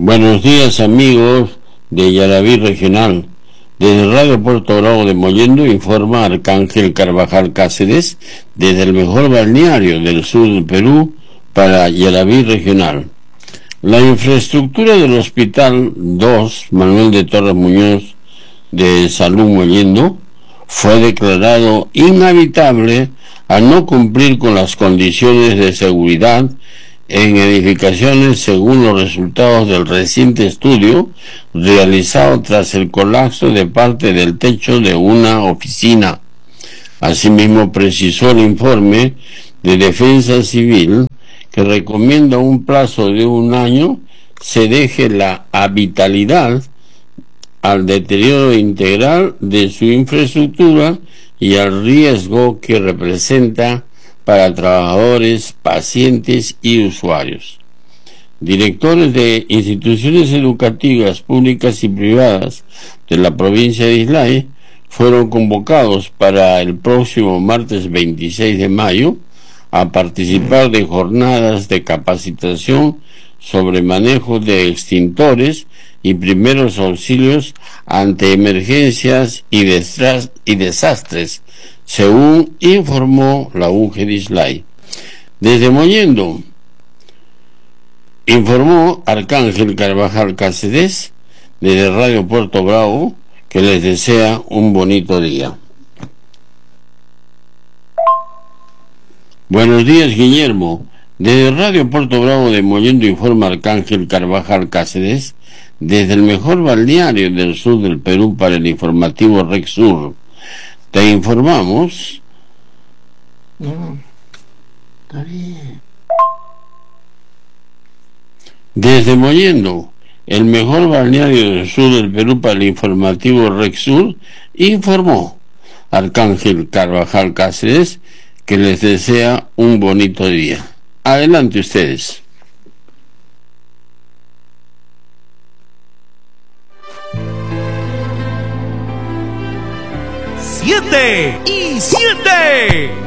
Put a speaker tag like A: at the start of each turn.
A: Buenos días, amigos de Yaraví Regional. Desde Radio Puerto Bravo de Mollendo informa Arcángel Carvajal Cáceres desde el mejor balneario del sur del Perú para Yaraví Regional. La infraestructura del Hospital 2 Manuel de Torres Muñoz de Salud Mollendo fue declarado inhabitable al no cumplir con las condiciones de seguridad en edificaciones según los resultados del reciente estudio realizado tras el colapso de parte del techo de una oficina. Asimismo, precisó el informe de Defensa Civil que recomienda un plazo de 1 año se deje la habitabilidad al deterioro integral de su infraestructura y al riesgo que representa para trabajadores, pacientes y usuarios. Directores de instituciones educativas públicas y privadas de la provincia de Islay fueron convocados para el próximo martes 26 de mayo a participar de jornadas de capacitación sobre manejo de extintores y primeros auxilios ante emergencias y desastres, según informó la UGE de Islay. Desde Mollendo, informó Arcángel Carvajal Cáceres, desde Radio Puerto Bravo, que les desea un bonito día. Buenos días, Guillermo. Desde Radio Puerto Bravo de Mollendo informa Arcángel Carvajal Cáceres, desde el mejor balneario del sur del Perú para el informativo Rex Sur. Te informamos. No, está bien. Desde Mollendo, el mejor balneario del sur del Perú para el informativo Rex Sur, informó Arcángel Carvajal Cáceres que les desea un bonito día. Adelante ustedes.
B: 7 y 7.